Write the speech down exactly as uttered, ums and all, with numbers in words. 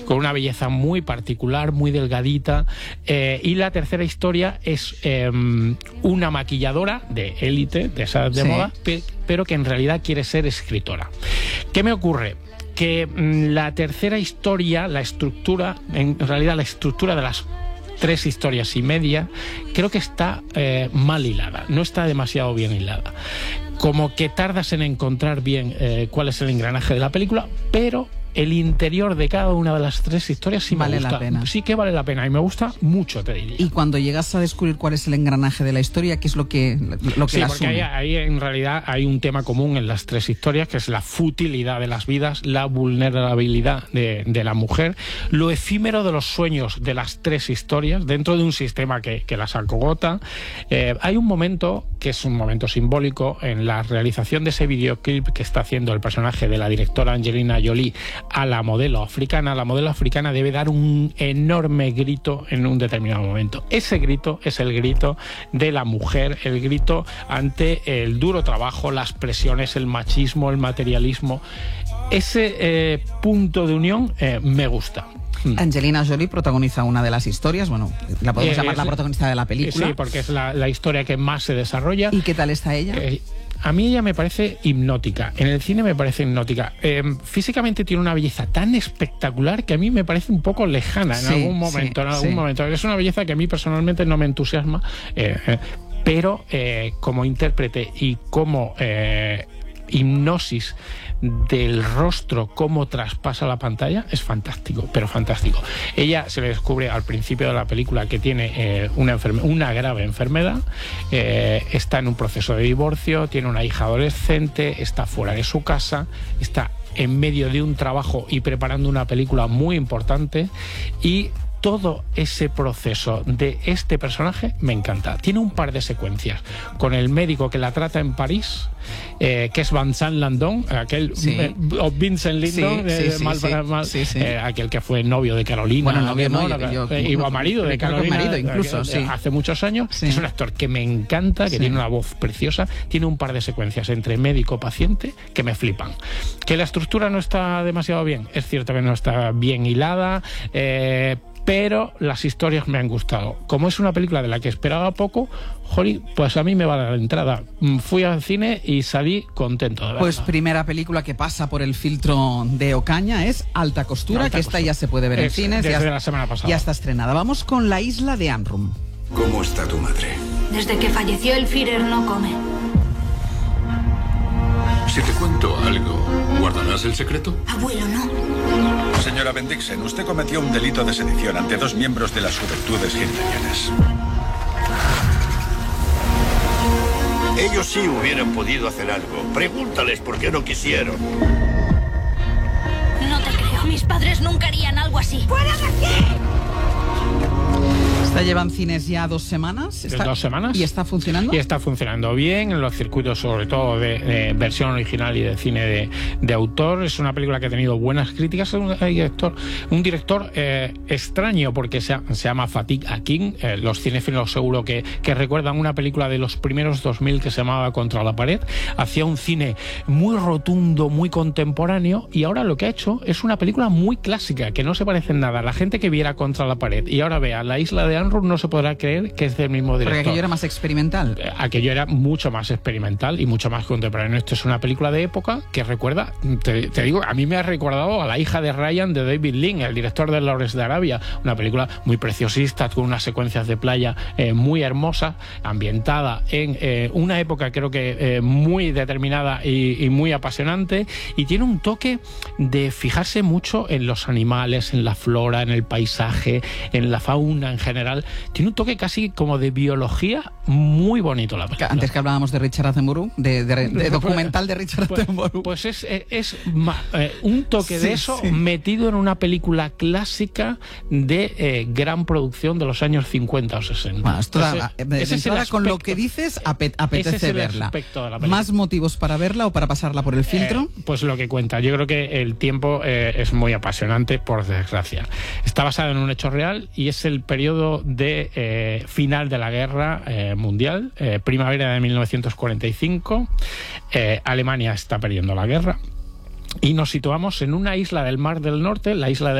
con una belleza muy particular, muy delgadita. Eh, y la tercera historia es eh, una maquilladora de élite, de esas de sí. moda, pe pero que en realidad quiere ser escritora. ¿Qué me ocurre? Que mmm, la tercera historia, la estructura, en realidad la estructura de las tres historias y media, creo que está eh, mal hilada, no está demasiado bien hilada. Como que tardas en encontrar bien eh, cuál es el engranaje de la película, pero el interior de cada una de las tres historias sí vale me gusta. La pena. Sí que vale la pena y me gusta mucho, te diría. Y cuando llegas a descubrir cuál es el engranaje de la historia, ¿qué es lo que, lo que sí, la porque ahí, ahí en realidad hay un tema común en las tres historias, que es la futilidad de las vidas, la vulnerabilidad de, de la mujer, lo efímero de los sueños de las tres historias dentro de un sistema que, que las acogota. Eh, hay un momento que es un momento simbólico en la realización de ese videoclip que está haciendo el personaje de la directora Angelina Jolie a la modelo africana. La modelo africana debe dar un enorme grito en un determinado momento. Ese grito es el grito de la mujer, el grito ante el duro trabajo, las presiones, el machismo, el materialismo. Ese eh, punto de unión eh, me gusta. Angelina Jolie protagoniza una de las historias, bueno, la podemos eh, llamar la protagonista de la película. Sí, porque es la, la historia que más se desarrolla. ¿Y qué tal está ella? Eh, A mí ella me parece hipnótica, en el cine me parece hipnótica. Eh, físicamente tiene una belleza tan espectacular que a mí me parece un poco lejana en sí, algún momento. Sí, en algún sí. momento. Es una belleza que a mí personalmente no me entusiasma, eh, eh, pero eh, como intérprete y como eh, hipnosis del rostro, cómo traspasa la pantalla, es fantástico, pero fantástico. Ella se le descubre al principio de la película que tiene eh, una, una grave enfermedad, eh, está en un proceso de divorcio, tiene una hija adolescente, está fuera de su casa, está en medio de un trabajo y preparando una película muy importante, y todo ese proceso de este personaje me encanta. Tiene un par de secuencias con el médico que la trata en París, eh, que es Vincent Lindon, aquel, sí. eh, o Vincent Lindon, sí, sí, eh, sí, mal, sí, mal, sí, sí. Eh, aquel que fue novio de Carolina. Bueno, novio no, no, yo, yo, eh, y no, marido de Carolina, marido incluso, eh, sí. hace muchos años. Sí. Es un actor que me encanta, que sí. tiene una voz preciosa, tiene un par de secuencias entre médico-paciente que me flipan. Que la estructura no está demasiado bien, es cierto que no está bien hilada, eh, pero las historias me han gustado. Como es una película de la que esperaba poco, jolly, pues a mí me va a dar la entrada. Fui al cine y salí contento de verla. Pues primera película que pasa por el filtro de Ocaña es Alta Costura, Alta que Costura. esta ya se puede ver en es, cines. Desde ya, la semana pasada. Ya está estrenada. Vamos con La isla de Amrum. ¿Cómo está tu madre? Desde que falleció el Führer no come. Si te cuento algo, ¿guardarás el secreto? Abuelo, no. Señora Bendixen, usted cometió un delito de sedición ante dos miembros de las Juventudes Hitlerianas. Ellos sí hubieran podido hacer algo. Pregúntales por qué no quisieron. No te creo. Mis padres nunca harían algo así. ¡Fuera de aquí! Esta lleva en cines ya dos semanas. Está, ¿Dos semanas? ¿Y está funcionando? Y está funcionando bien en los circuitos, sobre todo de, de versión original y de cine de, de autor. Es una película que ha tenido buenas críticas. Es un director, un director eh, extraño, porque se, se llama Fatih Akin. Eh, los cinéfilos seguro que, que recuerdan una película de los primeros dos mil que se llamaba Contra la pared. Hacía un cine muy rotundo, muy contemporáneo, y ahora lo que ha hecho es una película muy clásica, que no se parece en nada. La gente que viera Contra la pared y ahora vea La isla de Amrum no se podrá creer que es del mismo director. Porque aquello era más experimental. Aquello era mucho más experimental y mucho más contemporáneo. Esto es una película de época que recuerda, te, te digo, a mí me ha recordado a La hija de Ryan de David Lean, el director de Lawrence de Arabia. Una película muy preciosista, con unas secuencias de playa eh, muy hermosas, ambientada en eh, una época creo que eh, muy determinada y, y muy apasionante, y tiene un toque de fijarse mucho en los animales, en la flora, en el paisaje, en la fauna en general. Tiene un toque casi como de biología muy bonito la película. Antes que hablábamos de Richard Attenborough, de, de, de documental de Richard pues, Attenborough. Pues es, es eh, un toque sí, de eso sí. metido en una película clásica de eh, gran producción de los años cincuenta o sesenta. Bueno, esto da, ese, de, ese de es el con lo aspecto, que dices, apet, apetece ese es el verla. aspecto de la película. ¿Más motivos para verla o para pasarla por el filtro? Eh, pues lo que cuenta. Yo creo que el tiempo eh, es muy apasionante, por desgracia. Está basado en un hecho real y es el periodo de eh, final de la guerra eh, mundial, eh, primavera de mil novecientos cuarenta y cinco. Eh, Alemania está perdiendo la guerra y nos situamos en una isla del Mar del Norte, la isla de